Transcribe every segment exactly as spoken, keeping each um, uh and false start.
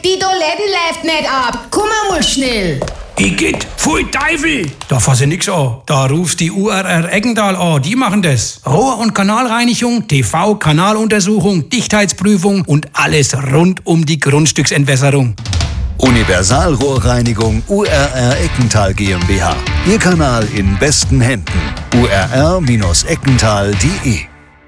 die Toiletten läuft nicht ab. Komm mal schnell. Igitt, pfui Teufel! Da fass ich nix an. Da rufst die U R R Eggental an, die machen das. Rohr- und Kanalreinigung, T V-Kanaluntersuchung, Dichtheitsprüfung und alles rund um die Grundstücksentwässerung. Universalrohrreinigung U R R Eckental GmbH. Ihr Kanal in besten Händen. U R R Eckental punkt de.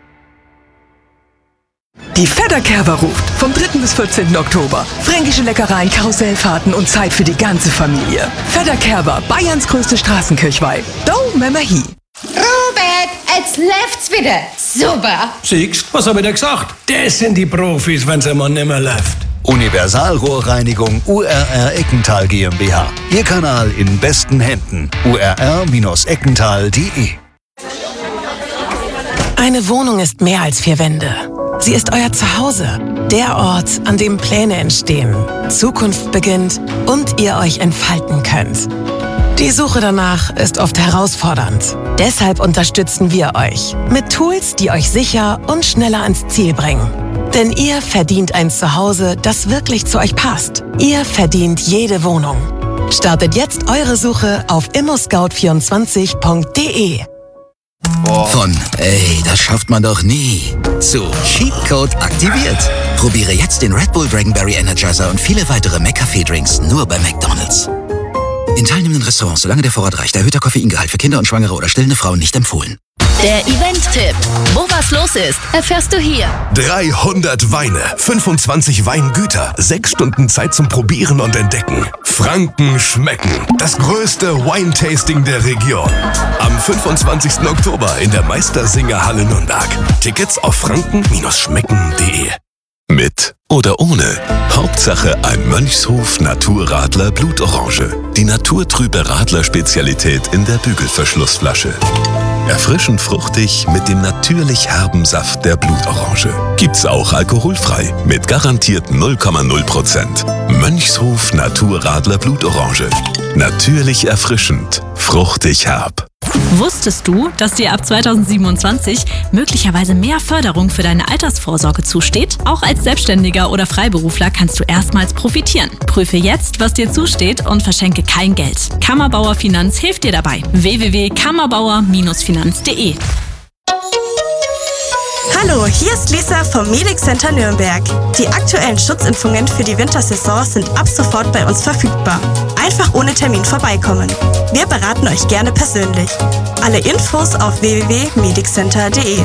Die Fedderkerber ruft vom dritten bis vierzehnten Oktober. Fränkische Leckereien, Karussellfahrten und Zeit für die ganze Familie. Fedderkerber, Bayerns größte Straßenkirchweih. Do Memmer Hi. Robert, jetzt läuft's wieder. Super. Siehst, was hab ich dir gesagt? Das sind die Profis, wenn's einmal nimmer läuft. Universalrohrreinigung U R R Eckental GmbH. Ihr Kanal in besten Händen. U R R Eckental punkt de. Eine Wohnung ist mehr als vier Wände. Sie ist euer Zuhause, der Ort, an dem Pläne entstehen, Zukunft beginnt und ihr euch entfalten könnt. Die Suche danach ist oft herausfordernd. Deshalb unterstützen wir euch mit Tools, die euch sicher und schneller ans Ziel bringen. Denn ihr verdient ein Zuhause, das wirklich zu euch passt. Ihr verdient jede Wohnung. Startet jetzt eure Suche auf immoscout vierundzwanzig punkt de. Von ey, das schafft man doch nie zu Cheatcode aktiviert. Probiere jetzt den Red Bull Dragonberry Energizer und viele weitere McCafé-Drinks nur bei McDonald's. In teilnehmenden Restaurants, solange der Vorrat reicht, erhöhter Koffeingehalt für Kinder und Schwangere oder stillende Frauen nicht empfohlen. Der Event-Tipp. Wo was los ist, erfährst du hier. dreihundert Weine, fünfundzwanzig Weingüter, sechs Stunden Zeit zum Probieren und Entdecken. Franken schmecken. Das größte Wine-Tasting der Region. Am fünfundzwanzigsten Oktober in der Meistersingerhalle Nürnberg. Tickets auf franken schmecken punkt de. Mit oder ohne. Hauptsache ein Mönchshof Naturradler Blutorange. Die naturtrübe Radler-Spezialität in der Bügelverschlussflasche. Erfrischend fruchtig mit dem natürlich herben Saft der Blutorange. Gibt's auch alkoholfrei mit garantiert null Komma null Prozent. Mönchshof Naturradler Blutorange. Natürlich erfrischend, fruchtig herb. Wusstest du, dass dir ab zweitausendsiebenundzwanzig möglicherweise mehr Förderung für deine Altersvorsorge zusteht? Auch als Selbstständiger oder Freiberufler kannst du erstmals profitieren. Prüfe jetzt, was dir zusteht und verschenke kein Geld. Kammerbauer Finanz hilft dir dabei. w w w punkt kammerbauer Finanz punkt de. Hallo, hier ist Lisa vom Medic Center Nürnberg. Die aktuellen Schutzimpfungen für die Wintersaison sind ab sofort bei uns verfügbar. Einfach ohne Termin vorbeikommen. Wir beraten euch gerne persönlich. Alle Infos auf w w w punkt mediccenter punkt de.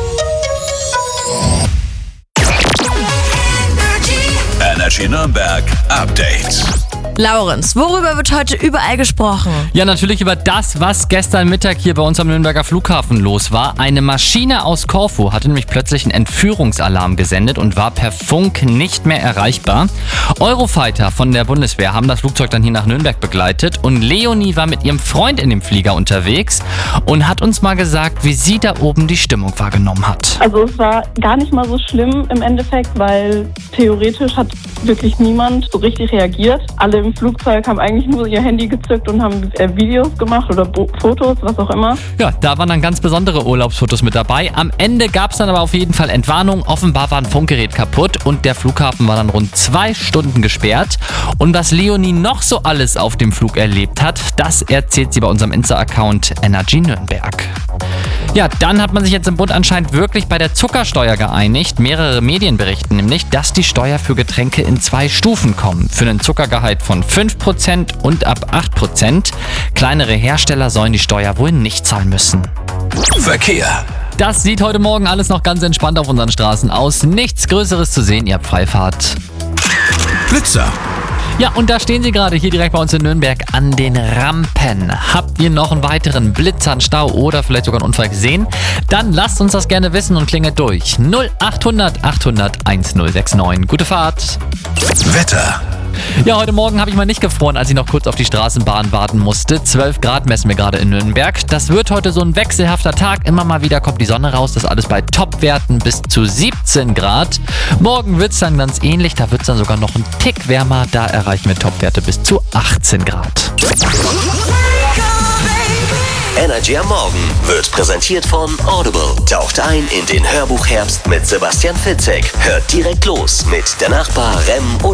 Energy Nürnberg Update. Laurenz, worüber wird heute überall gesprochen? Ja, natürlich über das, was gestern Mittag hier bei uns am Nürnberger Flughafen los war. Eine Maschine aus Korfu hatte nämlich plötzlich einen Entführungsalarm gesendet und war per Funk nicht mehr erreichbar. Eurofighter von der Bundeswehr haben das Flugzeug dann hier nach Nürnberg begleitet und Leonie war mit ihrem Freund in dem Flieger unterwegs und hat uns mal gesagt, wie sie da oben die Stimmung wahrgenommen hat. Also es war gar nicht mal so schlimm im Endeffekt, weil theoretisch hat wirklich niemand so richtig reagiert. Alle im Flugzeug haben eigentlich nur ihr Handy gezückt und haben äh, Videos gemacht oder Bo- Fotos, was auch immer. Ja, da waren dann ganz besondere Urlaubsfotos mit dabei. Am Ende gab es dann aber auf jeden Fall Entwarnung. Offenbar war ein Funkgerät kaputt und der Flughafen war dann rund zwei Stunden gesperrt. Und was Leonie noch so alles auf dem Flug erlebt hat, das erzählt sie bei unserem Insta-Account Energy Nürnberg. Ja, dann hat man sich jetzt im Bund anscheinend wirklich bei der Zuckersteuer geeinigt. Mehrere Medien berichten nämlich, dass die Steuer für Getränke in zwei Stufen kommt. Für einen Zuckergehalt von fünf Prozent und ab acht Prozent. Kleinere Hersteller sollen die Steuer wohl nicht zahlen müssen. Verkehr. Das sieht heute Morgen alles noch ganz entspannt auf unseren Straßen aus. Nichts Größeres zu sehen, ihr habt Freifahrt. Blitzer. Ja, und da stehen sie gerade hier direkt bei uns in Nürnberg an den Rampen. Habt ihr noch einen weiteren Blitzer, einen Stau oder vielleicht sogar einen Unfall gesehen? Dann lasst uns das gerne wissen und klingelt durch. null achthundert achthundert1069. Gute Fahrt. Wetter. Ja, heute Morgen habe ich mal nicht gefroren, als ich noch kurz auf die Straßenbahn warten musste. zwölf Grad messen wir gerade in Nürnberg. Das wird heute so ein wechselhafter Tag. Immer mal wieder kommt die Sonne raus. Das alles bei Topwerten bis zu siebzehn Grad. Morgen wird es dann ganz ähnlich. Da wird es dann sogar noch ein Tick wärmer. Da erreichen wir Topwerte bis zu achtzehn Grad. Energy am Morgen wird präsentiert von Audible. Taucht ein in den Hörbuchherbst mit Sebastian Fitzek. Hört direkt los mit Der Nachbar, Rem oder